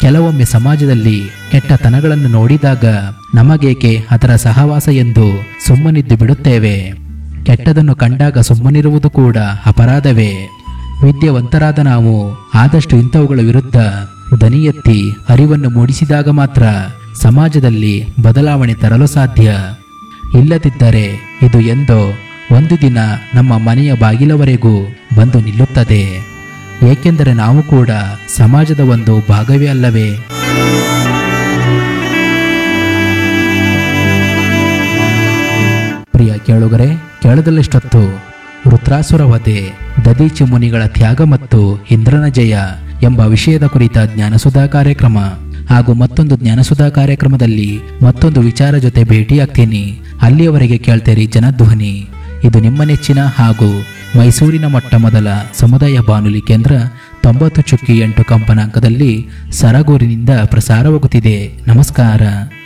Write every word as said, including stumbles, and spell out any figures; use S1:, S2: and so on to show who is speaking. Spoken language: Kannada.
S1: ಕೆಲವೊಮ್ಮೆ ಸಮಾಜದಲ್ಲಿ ಕೆಟ್ಟತನಗಳನ್ನು ನೋಡಿದಾಗ ನಮಗೇಕೆ ಅದರ ಸಹವಾಸ ಎಂದು ಸುಮ್ಮನಿದ್ದು ಬಿಡುತ್ತೇವೆ. ಕೆಟ್ಟದನ್ನು ಕಂಡಾಗ ಸುಮ್ಮನಿರುವುದು ಕೂಡ ಅಪರಾಧವೇ. ವಿದ್ಯಾವಂತರಾದ ನಾವು ಆದಷ್ಟು ಇಂಥವುಗಳ ವಿರುದ್ಧ ಧ್ವನಿ ಎತ್ತಿ ಅರಿವನ್ನು ಮೂಡಿಸಿದಾಗ ಮಾತ್ರ ಸಮಾಜದಲ್ಲಿ ಬದಲಾವಣೆ ತರಲು ಸಾಧ್ಯ. ಇಲ್ಲದಿದ್ದರೆ ಇದು ಎಂದೋ ಒಂದು ದಿನ ನಮ್ಮ ಮನೆಯ ಬಾಗಿಲವರೆಗೂ ಬಂದು ನಿಲ್ಲುತ್ತದೆ. ಏಕೆಂದರೆ ನಾವು ಕೂಡ ಸಮಾಜದ ಒಂದು ಭಾಗವೇ ಅಲ್ಲವೇ? ಪ್ರಿಯ ಕೇಳುಗರೆ, ಕೇಳದಲ್ಲಿಷ್ಟೊತ್ತು ವೃತ್ರಾಸುರ ವಧೆ, ದದೀಚಿ ಮುನಿಗಳ ತ್ಯಾಗ ಮತ್ತು ಇಂದ್ರನ ಜಯ ಎಂಬ ವಿಷಯದ ಕುರಿತ ಜ್ಞಾನಸುಧಾ ಕಾರ್ಯಕ್ರಮ ಹಾಗೂ ಮತ್ತೊಂದು ಜ್ಞಾನಸುಧಾ ಕಾರ್ಯಕ್ರಮದಲ್ಲಿ ಮತ್ತೊಂದು ವಿಚಾರ ಜೊತೆ ಭೇಟಿಯಾಗ್ತೀನಿ. ಅಲ್ಲಿಯವರೆಗೆ ಕೇಳ್ತೀರಿ ಜನಧ್ವನಿ. ಇದು ನಿಮ್ಮ ನೆಚ್ಚಿನ ಹಾಗೂ ಮೈಸೂರಿನ ಮೊಟ್ಟ ಮೊದಲ ಸಮುದಾಯ ಬಾನುಲಿ ಕೇಂದ್ರ ತೊಂಬತ್ತು ಚುಕ್ಕಿ ಎಂಟು ಕಂಪನಾಂಕದಲ್ಲಿ ಸರಗೂರಿನಿಂದ ಪ್ರಸಾರವಾಗುತ್ತಿದೆ. ನಮಸ್ಕಾರ.